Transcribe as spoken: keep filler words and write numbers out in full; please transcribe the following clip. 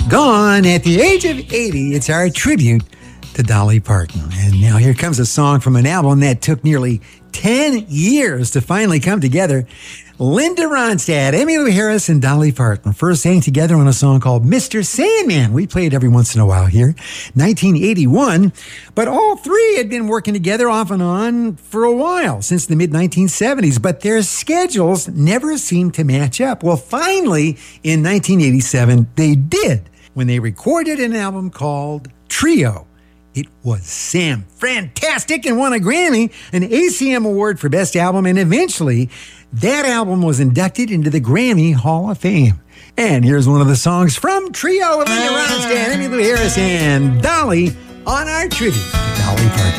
Gone at the age of eighty. It's our tribute to Dolly Parton. And now here comes a song from an album that took nearly ten years to finally come together. Linda Ronstadt, Emmylou Harris, and Dolly Parton first sang together on a song called Mister Sandman. We play it every once in a while here. nineteen eighty-one. But all three had been working together off and on for a while, since the mid nineteen seventies. But their schedules never seemed to match up. Well, finally, in nineteen eighty-seven, they did, when they recorded an album called Trio. It was Sam fantastic and won a Grammy, an A C M Award for Best Album, and eventually that album was inducted into the Grammy Hall of Fame. And here's one of the songs from Trio with Linda Ronstadt, Emmylou Harris, and Dolly on our tribute to Dolly Parton.